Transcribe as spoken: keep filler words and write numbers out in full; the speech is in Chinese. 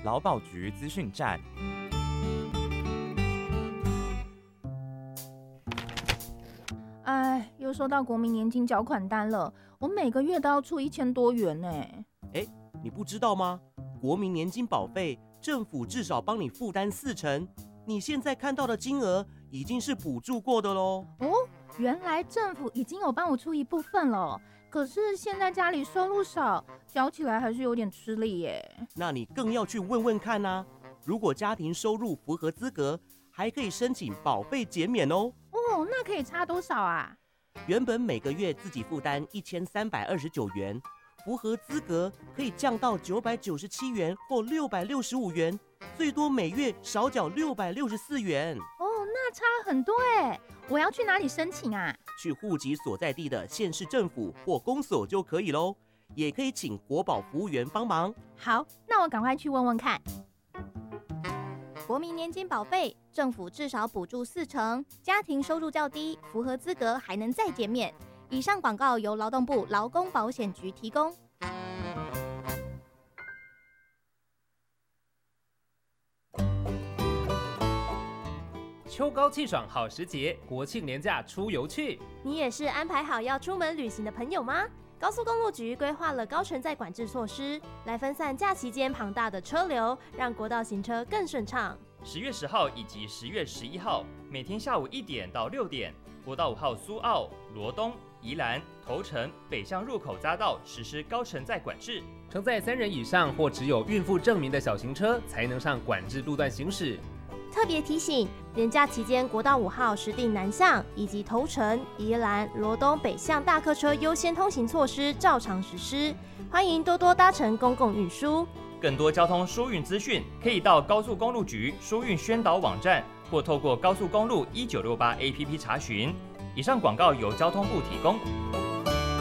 劳保局资讯站。 哎，又收到国民年金缴款单了，我每个月都要出一千多元呢。 哎，你不知道吗？国民年金保费，政府至少帮你负担四成，你现在看到的金额已经是补助过的咯。 哦，原来政府已经有帮我出一部分了，可是现在家里收入少，缴起来还是有点吃力耶。 那你更要去问问看啊，如果家庭收入符合资格，还可以申请保费减免哦。 哦，那可以差多少啊？ 原本每个月自己负担一千三百二十九元，符合资格可以降到九百九十七元或六百六十五元，最多每月少缴六百六十四元。 哦，那差很多哎！我要去哪里申请啊？ 去户籍所在地的县市政府或公所就可以喽，也可以请国保服务员帮忙。 好，那我赶快去问问看。 国民年金保费，政府至少补助四成，家庭收入较低，符合资格还能再减免。以上广告由劳动部劳工保险局提供。 秋高气爽好时节，国庆连假出游去。 你也是安排好要出门旅行的朋友吗？高速公路局规划了高承载管制措施，来分散假期间庞大的车流，让国道行车更顺畅。 十月十号以及十月十一号，每天下午一点到六点，国道五号苏澳、罗东、宜兰、头城北向入口匝道实施高承载管制， 承载三人以上或只有孕妇证明的小型车才能上管制路段行驶。 特别提醒，连假期间国道五号石碇南向以及头城、宜兰、罗东北向大客车优先通行措施照常实施，欢迎多多搭乘公共运输。 更多交通疏运资讯，可以到高速公路局疏运宣导网站，或透过高速公路一九六八 A P P 查询。以上广告由交通部提供。